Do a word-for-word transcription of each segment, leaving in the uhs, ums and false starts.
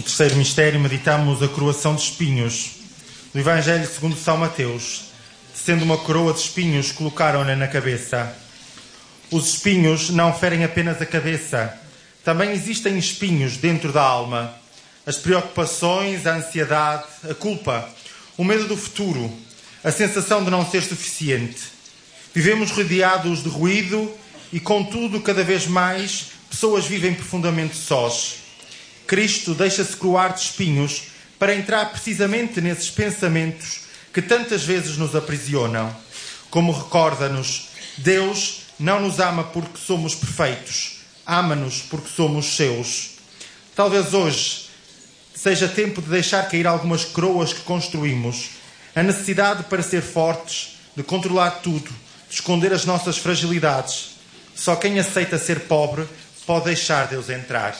terceiro mistério, meditamos a coroação de espinhos. Do Evangelho segundo São Mateus, sendo uma coroa de espinhos, colocaram-na na cabeça. Os espinhos não ferem apenas a cabeça. Também existem espinhos dentro da alma. As preocupações, a ansiedade, a culpa, o medo do futuro, a sensação de não ser suficiente. Vivemos rodeados de ruído e, contudo, cada vez mais, pessoas vivem profundamente sós. Cristo deixa-se coroar de espinhos para entrar precisamente nesses pensamentos que tantas vezes nos aprisionam. Como recorda-nos, Deus não nos ama porque somos perfeitos, ama-nos porque somos seus. Talvez hoje seja tempo de deixar cair algumas coroas que construímos. A necessidade para ser fortes, de controlar tudo, de esconder as nossas fragilidades. Só quem aceita ser pobre pode deixar Deus entrar.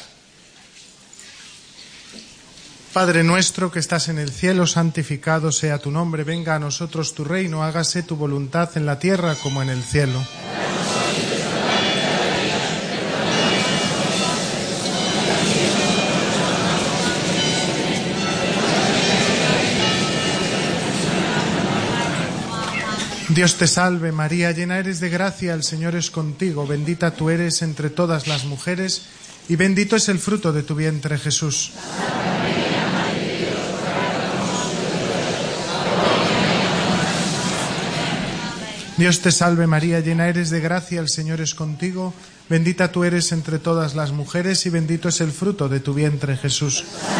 Padre nuestro que estás en el cielo, santificado sea tu nombre, venga a nosotros tu reino, hágase tu voluntad en la tierra como en el cielo. Dios te salve María, llena eres de gracia, el Señor es contigo, bendita tú eres entre todas las mujeres y bendito es el fruto de tu vientre Jesús. Dios te salve María, llena eres de gracia, el Señor es contigo, bendita tú eres entre todas las mujeres y bendito es el fruto de tu vientre Jesús.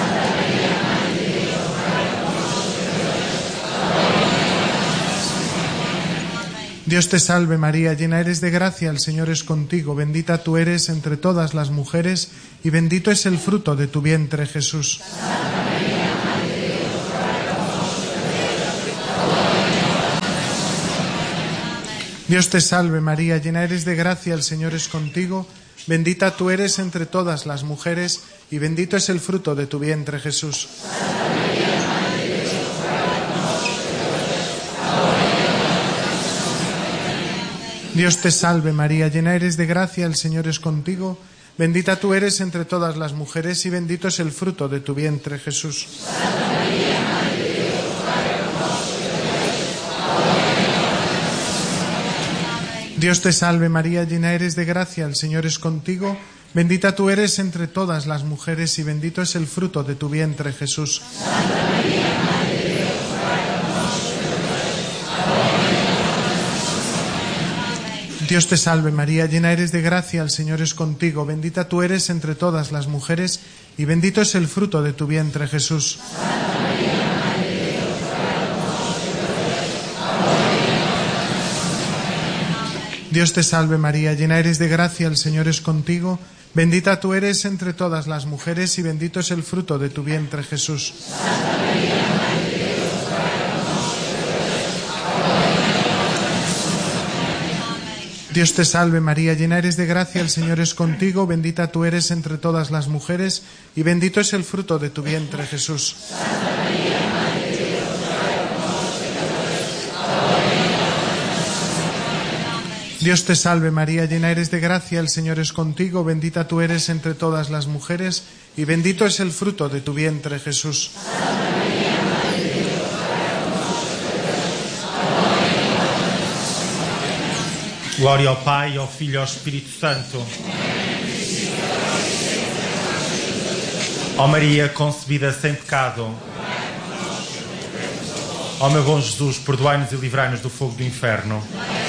Dios te salve María, llena eres de gracia, el Señor es contigo, bendita tú eres entre todas las mujeres y bendito es el fruto de tu vientre Jesús. Dios te salve María, llena eres de gracia, el Señor es contigo, bendita tú eres entre todas las mujeres y bendito es el fruto de tu vientre Jesús. Dios te salve María, llena eres de gracia, el Señor es contigo, bendita tú eres entre todas las mujeres y bendito es el fruto de tu vientre Jesús. Dios te salve María, llena eres de gracia, el Señor es contigo, bendita tú eres entre todas las mujeres y bendito es el fruto de tu vientre Jesús. Dios te salve María, llena eres de gracia, el Señor es contigo, bendita tú eres entre todas las mujeres y bendito es el fruto de tu vientre Jesús. Dios te salve María, llena eres de gracia, el Señor es contigo, bendita tú eres entre todas las mujeres y bendito es el fruto de tu vientre Jesús. Dios te salve María, llena eres de gracia, el Señor es contigo, bendita tú eres entre todas las mujeres y bendito es el fruto de tu vientre Jesús. Dios te salve María, llena eres de gracia, el Señor es contigo, bendita tú eres entre todas las mujeres y bendito es el fruto de tu vientre Jesús. Glória ao Pai, ao Filho e ao Espírito Santo. Ó Maria, concebida sem pecado. Ó meu bom Jesus, perdoai-nos e livrai-nos do fogo do inferno.